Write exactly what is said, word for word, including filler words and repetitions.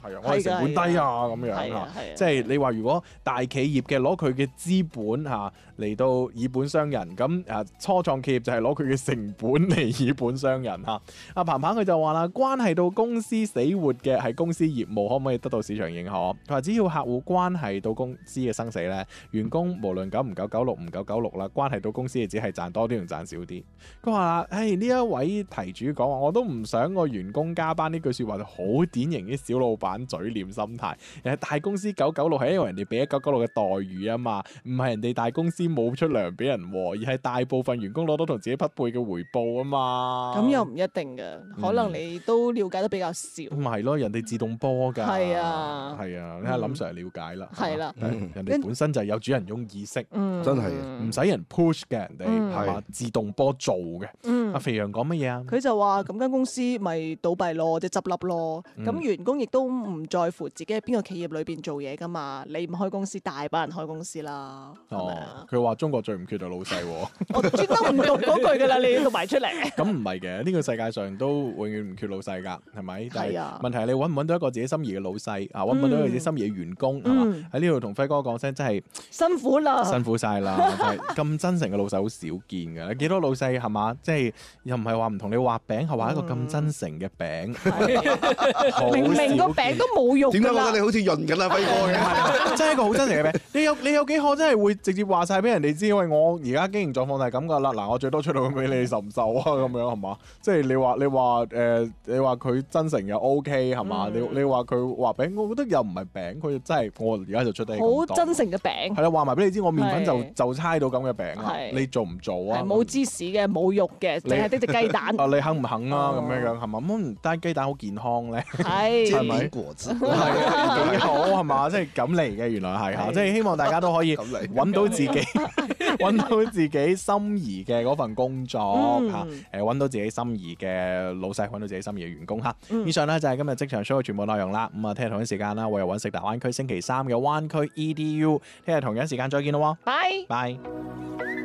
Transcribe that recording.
係啊，我哋成本低啊咁樣嚇，即係你話如果大企業嘅攞佢嘅資本嚇嚟到以本傷人，咁誒初創企業就係攞佢嘅成本嚟以本傷人嚇。阿彭彭佢就話啦，關係到公司死活嘅係公司業務可唔可以得到市場認可？佢話只要客戶關係到公司嘅生死咧，員工無論九唔九九六唔九九六啦，關係到公司嘅只係賺多啲同賺少啲。佢話啦，誒呢一位題主講話，我都唔想個員工加班呢句説話就好典型啲小老闆嘴臉心態。誒大公司九九六係因為人哋俾咗九九六嘅待遇啊嘛，唔係人哋大公司冇出糧俾人，而係大部分員工攞到同自己匹配嘅回報啊嘛。 咁又唔一定嘅，可能你都了解得比較少。 咁咪係咯，人哋自動波㗎。係啊， 係啊，你睇林 Sir 了解啦。 係啦， 人哋本身就係有主人翁意識， 嗯、 真係唔使人 push 嘅，人哋係嘛自動波做嘅。 嗯， 阿肥羊講乜嘢啊？ 佢就話咁間公司咪倒閉咯，或者執笠咯。咁、嗯、員工亦都唔在乎自己喺邊個企業裏邊做嘢㗎嘛。你唔開公司，大把人開公司啦。 哦，佢話中國最唔缺就老細。 我專登唔讀嗰句㗎啦，你要讀埋出嚟。 咁唔係嘅，呢、呢個世界上都永遠唔缺老細㗎，係咪？但係啊、 問題係你揾唔揾到一個自己心儀嘅老細啊？揾唔揾到一個自己心儀嘅員工係嘛？喺呢度同輝哥講聲，真係辛苦啦， 辛苦晒啦！咁真誠嘅老細好少見㗎。你幾多老細係嘛？即係又唔係話唔同你畫餅，係畫一個咁真誠嘅餅。 明明個餅都冇肉㗎啦。 點解覺得你好似潤緊啊，輝哥嘅？ 真係一個好真誠嘅餅。你有你有幾可真係會直接話晒俾人哋知？因為我而家經營狀況就係咁㗎啦。嗱，我最多出到咁俾你，受唔受啊？咁樣係嘛？即係你話你話誒，你話佢、呃、真誠又 OK 係嘛？你你話佢畫餅，我覺得又唔係餅，佢真係我而家就出得好真誠嘅餅。 係啦，話埋俾你知，我麵粉就就猜到咁嘅餅啊！你做唔做啊？ 冇芝士嘅，冇肉嘅，淨係得隻雞蛋。 啊，你肯唔肯啊？咁樣樣係嘛？咁但係雞蛋好健康咧， 係係咪？果子係幾好係嘛？即係咁嚟嘅，原來係嚇，即係希望大家都可以揾到自己。揾到自己心儀嘅嗰份工作嚇，誒、嗯、揾到自己心儀嘅老細，揾到自己心儀嘅員工嚇。嗯、以上咧就係今日職場 show 嘅全部內容啦。咁啊，聽日同一時間啦，我又揾食大灣區星期三嘅灣區 E D U，聽日同樣時間再見咯喎， 拜拜。